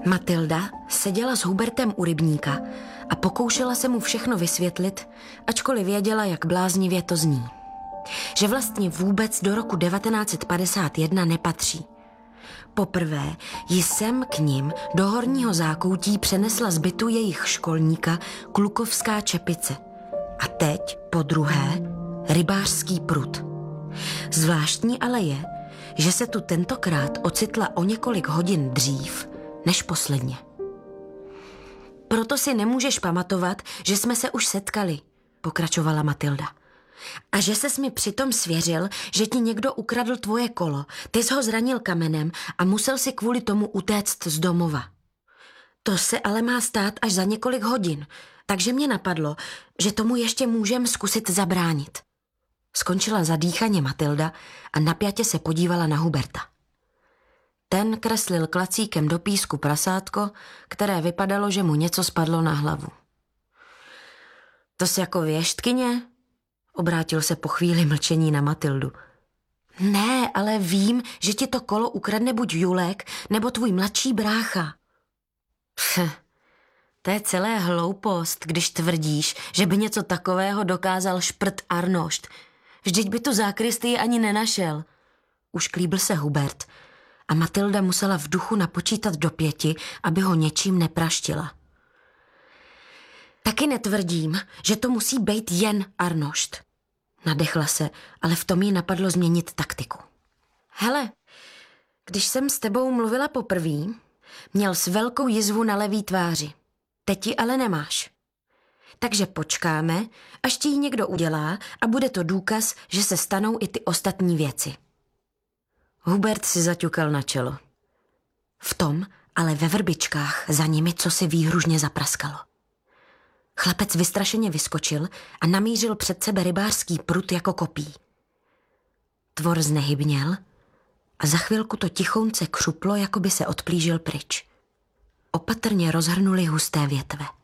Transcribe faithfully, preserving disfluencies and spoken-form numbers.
Matilda seděla s Hubertem u rybníka a pokoušela se mu všechno vysvětlit, ačkoliv věděla, jak bláznivě to zní. Že vlastně vůbec do roku devatenáct padesát jedna nepatří. Poprvé ji sem k nim do horního zákoutí přenesla z bytu jejich školníka klukovská čepice. A teď, po druhé, rybářský prut. Zvláštní ale je, že se tu tentokrát ocitla o několik hodin dřív než posledně. Proto si nemůžeš pamatovat, že jsme se už setkali, pokračovala Matilda. A že ses mi přitom svěřil, že ti někdo ukradl tvoje kolo, ty jsi ho zranil kamenem a musel si kvůli tomu utéct z domova. To se ale má stát až za několik hodin, takže mě napadlo, že tomu ještě můžem zkusit zabránit. Skončila zadýchaně Matilda a napjatě se podívala na Huberta. Ten kreslil klacíkem do písku prasátko, které vypadalo, že mu něco spadlo na hlavu. To jsi jako věštkyně? Obrátil se po chvíli mlčení na Matildu. Ne, ale vím, že ti to kolo ukradne buď Julek, nebo tvůj mladší brácha. Pch, to je celé hloupost, když tvrdíš, že by něco takového dokázal šprt Arnošt. Vždyť by tu zákristii ani nenašel. Už klíbil se Hubert a Matilda musela v duchu napočítat do pěti, aby ho něčím nepraštila. Taky netvrdím, že to musí být jen Arnošt. Nadechla se, ale v tom jí napadlo změnit taktiku. Hele, když jsem s tebou mluvila poprvé, měl jsi velkou jizvu na levý tváři. Teď ji ale nemáš. Takže počkáme, až ti ji někdo udělá a bude to důkaz, že se stanou i ty ostatní věci. Hubert si zaťukal na čelo. V tom, ale ve vrbičkách za nimi cosi výhružně zapraskalo. Chlapec vystrašeně vyskočil a namířil před sebe rybářský prut jako kopí. Tvor znehybněl a za chvilku to tichounce křuplo, jako by se odplížil pryč. Opatrně rozhrnuli husté větve.